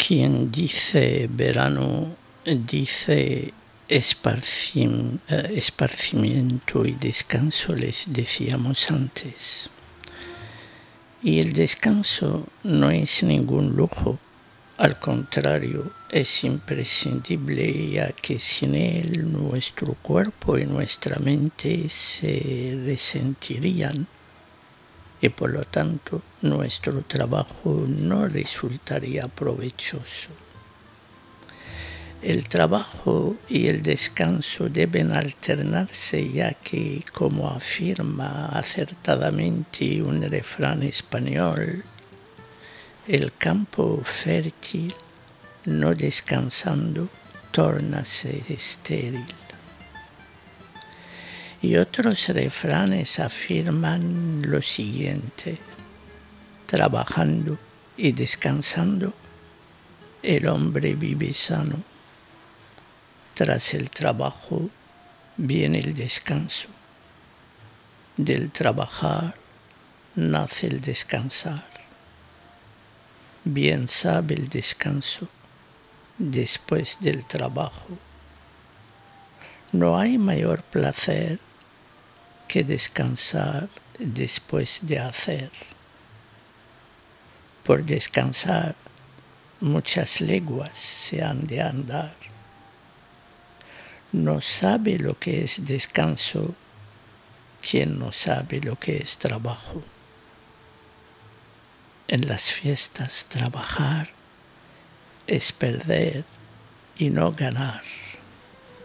Quien dice verano, dice esparcimiento y descanso, les decíamos antes. Y el descanso no es ningún lujo, al contrario, es imprescindible, ya que sin él nuestro cuerpo y nuestra mente se resentirían y por lo tanto nuestro trabajo no resultaría provechoso. El trabajo y el descanso deben alternarse, ya que, como afirma acertadamente un refrán español, el campo fértil, no descansando, tórnase estéril. Y otros refranes afirman lo siguiente: trabajando y descansando, el hombre vive sano. Tras el trabajo viene el descanso. Del trabajar nace el descansar. Bien sabe el descanso después del trabajo. No hay mayor placer que descansar después de hacer. Por descansar, muchas leguas se han de andar. No sabe lo que es descanso quien no sabe lo que es trabajo. En las fiestas trabajar es perder y no ganar.